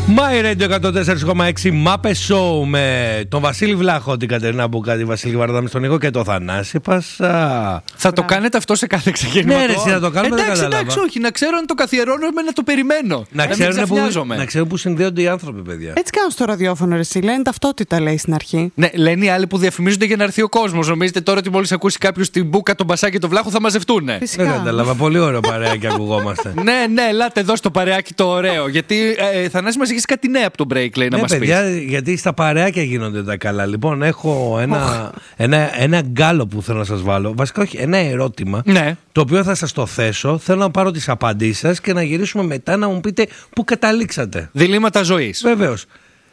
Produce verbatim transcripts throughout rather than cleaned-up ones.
My Radio εκατόν τέσσερα κόμμα έξι Μάπε Show με τον Βασίλη Βλάχο, την Κατερίνα Μπουκάτη, Βασίλη Βαρδάμη στον Νίκο και το Θανάση Πασά. Θα το κάνετε αυτό σε κάθε ξεκίνημα? Ναι, ρε, εσύ θα το κάνουμε. Εντάξει, δεν εντάξει, όχι. Να ξέρω αν το καθιερώνω, να το περιμένω. Να ξέρουν, που, να ξέρουν που συνδέονται οι άνθρωποι, παιδιά. Έτσι κάνουν στο ραδιόφωνο, ρε, εσύ. Λένε ταυτότητα, λέει στην αρχή. Ναι, λένε οι άλλοι που διαφημίζονται για να έρθει ο κόσμος. Νομίζετε τώρα ότι μόλις ακούσει κάποιο την Μπούκα, τον Μπασά και τον Βλάχο θα μαζευτούνε? Δεν κατάλαβα. Πολύ ωραίο παρεάκι ακουγόμαστε. Ναι, ναι, ελάτε εδώ στο παρεάκι το ωραίο. Γιατί ε, Θανάση μας έχεις κάτι νέα από τον break, λέει, να ναι, μας παιδιά, πεις. Γιατί στα παρεάκια γίνονται τα καλά. Λοιπόν, έχω ένα, ένα, ένα γκάλο που θέλω να σας βάλω. Βασικά, όχι, ένα ερώτημα. Ναι. Το οποίο θα σας το θέσω. Θέλω να πάρω τις απαντήσεις σας και να γυρίσουμε μετά να μου πείτε πού καταλήξατε. Διλήμματα ζωής. Βεβαίως.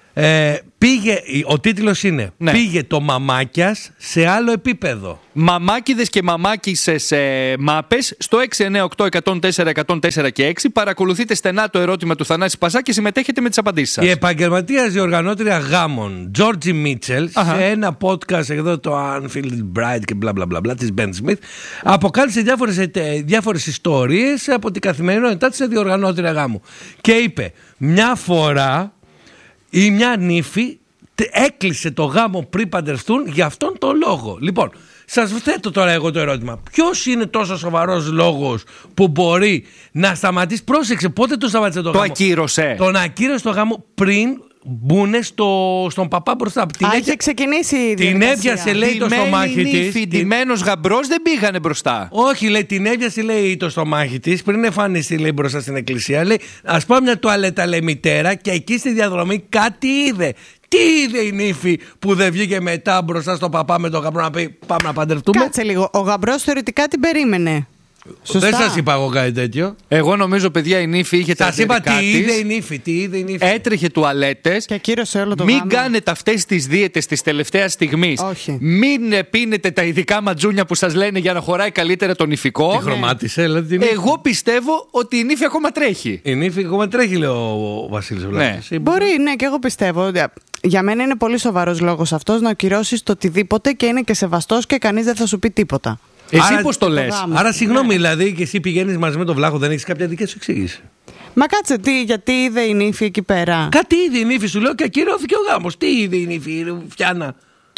Ε, πήγε, ο τίτλος είναι ναι. Πήγε το μαμάκιας σε άλλο επίπεδο. Μαμάκιδες και μαμάκισες ε, μάπες στο έξι εννιά οκτώ εκατόν τέσσερα εκατόν τέσσερα και έξι. Παρακολουθείτε στενά το ερώτημα του Θανάση Πασά και συμμετέχετε με τις απαντήσεις σας. Η επαγγελματίας διοργανώτρια γάμων Georgie Mitchell, Αχα. σε ένα podcast εδώ το Unfiltered Bride και μπλα μπλα μπλα, μπλα της Ben Smith, αποκάλυψε διάφορες, διάφορες ιστορίες από την καθημερινότητά της σε διοργανώτρια γάμου. Και είπε, μια φορά η μια νύφη έκλεισε το γάμο πριν παντρευτούν για αυτόν τον λόγο. Λοιπόν, σας θέτω τώρα εγώ το ερώτημα. Ποιος είναι τόσο σοβαρός λόγος που μπορεί να σταματήσει? Πρόσεξε, πότε το σταμάτησε το, το γάμο? Το ακύρωσε. Τον ακύρωσε το γάμο πριν μπουνε στο, στον παπά μπροστά. Α, είχε ξεκινήσει η την έβιασε, λέει, το στομάχι της. Φιντημένος γαμπρός δεν πήγανε μπροστά. Όχι, λέει, την έβιασε, λέει, το στομάχι της πριν εμφανιστεί, λέει, μπροστά στην εκκλησία. Λέει, ας πάμε μια τουαλέτα, λέει, μητέρα, και εκεί στη διαδρομή κάτι είδε. Τι είδε η νύφη που δεν βγήκε μετά μπροστά στον παπά με τον γαμπρό να πει πάμε να παντρευτούμε? Κάτσε λίγο. Ο γαμπρός θεωρητικά την περίμενε. Σωστά. Δεν σας είπα εγώ κάτι τέτοιο. Εγώ νομίζω, παιδιά, η νύφη είχε τα σας είπα τι είδε η νύφη, τι είδε η νύφη. Έτρεχε τουαλέτες. Και ακύρωσε όλο το Μην γάμο. κάνετε αυτές τις δίαιτες της τελευταίας στιγμής. Όχι. Μην πίνετε τα ειδικά ματζούνια που σας λένε για να χωράει καλύτερα το νηφικό. Τι χρωμάτισε, δηλαδή, την νύφη. Εγώ πιστεύω ότι η νύφη ακόμα τρέχει. Η νύφη ακόμα τρέχει, λέει ο Βασίλης Βλάχος. Ναι. Μπορεί, ναι, και εγώ πιστεύω. Για μένα είναι πολύ σοβαρός λόγος αυτός να ακυρώσεις το οτιδήποτε και είναι και σεβαστός και κανείς δεν θα σου πει τίποτα. Εσύ πώς το λες? Άρα, συγγνώμη, ναι. δηλαδή, και εσύ πηγαίνεις μαζί με τον Βλάχο, δεν έχεις κάποια δική σου εξήγηση? Μα κάτσε, τι, γιατί είδε η νύφη εκεί πέρα? Κάτι είδε η νύφη, σου λέω, και ακυρώθηκε ο γάμος. Τι είδε η νύφη, φτιάνα?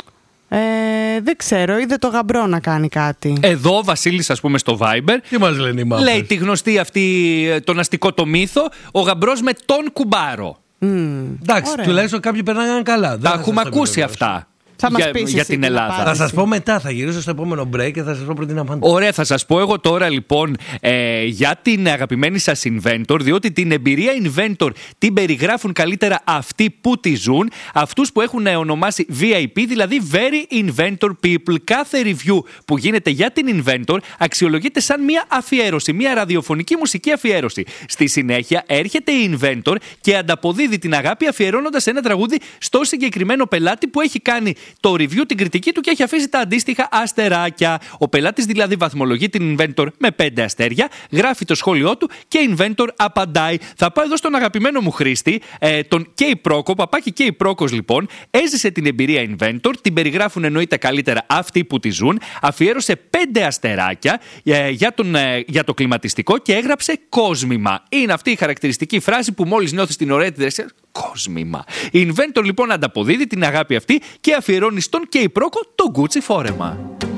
Ε, δεν ξέρω, είδε το γαμπρό να κάνει κάτι. Εδώ ο Βασίλης, ας πούμε, στο Viber. Τι μας λένε οι μάπες? Λέει τη γνωστή αυτή, τον αστικό το μύθο, ο γαμπρός με τον κουμπάρο. Mm, εντάξει, ωραία. Τουλάχιστον κάποιοι περνάγαν καλά. Τα έχουμε ακούσει αυτά. Θα μας για, πεις για εσύ την Ελλάδα. απάντηση. Θα σας πω μετά, θα γυρίσω στο επόμενο break και θα σας πω πριν την απάντηση. Ωραία, θα σας πω εγώ τώρα λοιπόν ε, για την αγαπημένη σας Inventor, διότι την εμπειρία Inventor την περιγράφουν καλύτερα αυτοί που τη ζουν, αυτούς που έχουν ονομάσει βι άι πι, δηλαδή Very Inventor People. Κάθε review που γίνεται για την Inventor αξιολογείται σαν μια αφιέρωση, μια ραδιοφωνική μουσική αφιέρωση. Στη συνέχεια έρχεται η Inventor και ανταποδίδει την αγάπη αφιερώνοντας ένα τραγούδι στο συγκεκριμένο πελάτη που έχει κάνει το review, την κριτική του και έχει αφήσει τα αντίστοιχα αστεράκια. Ο πελάτης δηλαδή βαθμολογεί την Inventor με πέντε αστέρια, γράφει το σχόλιο του και η Inventor απαντάει. Θα πάω εδώ στον αγαπημένο μου χρήστη, ε, τον Κέι Πρόκο, παπάκι Κέι Πρόκος λοιπόν, έζησε την εμπειρία Inventor, την περιγράφουν εννοείται καλύτερα αυτοί που τη ζουν, αφιέρωσε πέντε αστεράκια ε, για, τον, ε, για το κλιματιστικό και έγραψε κόσμημα. Είναι αυτή η χαρακτηριστική φράση που μόλις νιώθεις την ωραία τη κόσμημα. Η Inventor λοιπόν ανταποδίδει την αγάπη αυτή και αφιερώνει στον Κέι Πρόκο το Gucci φόρεμα.